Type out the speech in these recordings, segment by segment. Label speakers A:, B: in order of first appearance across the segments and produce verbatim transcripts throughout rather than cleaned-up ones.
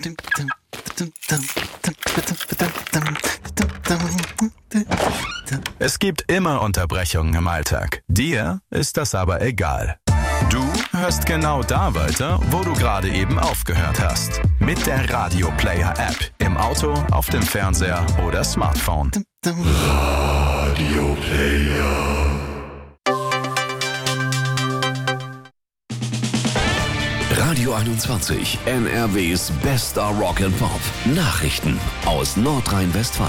A: Es gibt immer Unterbrechungen im Alltag. Dir ist das aber egal. Du hörst genau da weiter, wo du gerade eben aufgehört hast. Mit der Radio Player App. Im Auto, auf dem Fernseher oder Smartphone.
B: Radio Player. Radio einundzwanzig, N R Ws bester Rock and Pop. Nachrichten aus Nordrhein-Westfalen.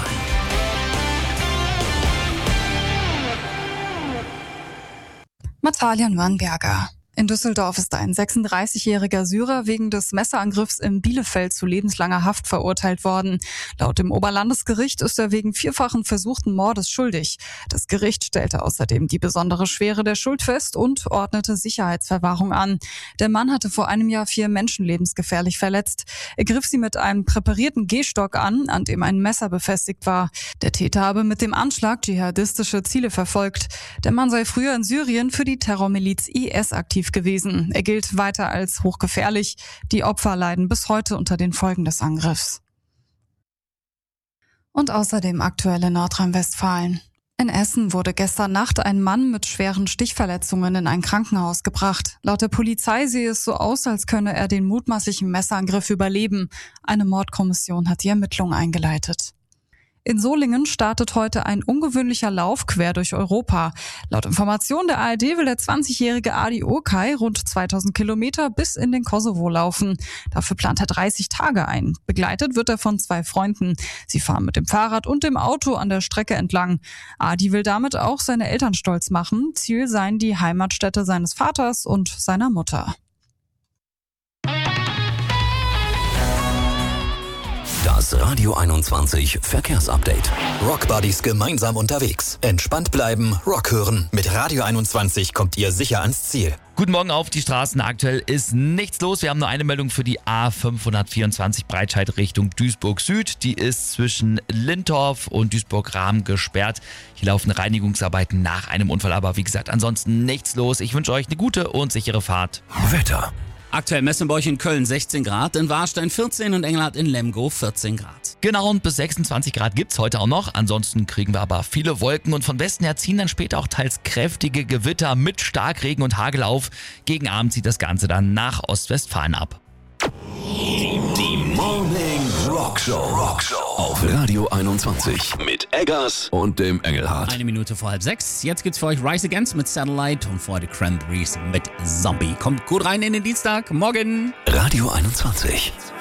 C: Natalian Wannberger. In Düsseldorf ist ein sechsunddreißigjähriger Syrer wegen des Messerangriffs in Bielefeld zu lebenslanger Haft verurteilt worden. Laut dem Oberlandesgericht ist er wegen vierfachen versuchten Mordes schuldig. Das Gericht stellte außerdem die besondere Schwere der Schuld fest und ordnete Sicherheitsverwahrung an. Der Mann hatte vor einem Jahr vier Menschen lebensgefährlich verletzt. Er griff sie mit einem präparierten Gehstock an, an dem ein Messer befestigt war. Der Täter habe mit dem Anschlag dschihadistische Ziele verfolgt. Der Mann sei früher in Syrien für die Terrormiliz I S aktiv gewesen. Er gilt weiter als hochgefährlich. Die Opfer leiden bis heute unter den Folgen des Angriffs. Und außerdem aktuell in Nordrhein-Westfalen. In Essen wurde gestern Nacht ein Mann mit schweren Stichverletzungen in ein Krankenhaus gebracht. Laut der Polizei sehe es so aus, als könne er den mutmaßlichen Messerangriff überleben. Eine Mordkommission hat die Ermittlungen eingeleitet. In Solingen startet heute ein ungewöhnlicher Lauf quer durch Europa. Laut Informationen der A R D will der zwanzigjährige Adi Okay rund zweitausend Kilometer bis in den Kosovo laufen. Dafür plant er dreißig Tage ein. Begleitet wird er von zwei Freunden. Sie fahren mit dem Fahrrad und dem Auto an der Strecke entlang. Adi will damit auch seine Eltern stolz machen. Ziel seien die Heimatstätte seines Vaters und seiner Mutter.
B: Das Radio einundzwanzig Verkehrsupdate.
D: Rockbuddies gemeinsam unterwegs. Entspannt bleiben, Rock hören. Mit Radio einundzwanzig kommt ihr sicher ans Ziel.
E: Guten Morgen auf die Straßen. Aktuell ist nichts los. Wir haben nur eine Meldung für die A fünfhundertvierundzwanzig Breitscheid Richtung Duisburg Süd. Die ist zwischen Lintorf und Duisburg-Rahm gesperrt. Hier laufen Reinigungsarbeiten nach einem Unfall. Aber wie gesagt, ansonsten nichts los. Ich wünsche euch eine gute und sichere Fahrt.
B: Wetter.
F: Aktuell messen bei euch in Köln sechzehn Grad, in Warstein vierzehn und Engelhardt in Lemgo vierzehn Grad.
E: Genau, und bis sechsundzwanzig Grad gibt's heute auch noch. Ansonsten kriegen wir aber viele Wolken und von Westen her ziehen dann später auch teils kräftige Gewitter mit Starkregen und Hagel auf. Gegen Abend zieht das Ganze dann nach Ostwestfalen ab.
B: Die Morning Rock Show. Rock Show auf Radio einundzwanzig mit Eggers und dem Engelhardt.
F: Eine Minute vor halb sechs. Jetzt gibt's für euch Rise Against mit Satellite und vorher die Cranberries mit Zombie. Kommt gut rein in den Dienstag. Morgen.
B: Radio einundzwanzig.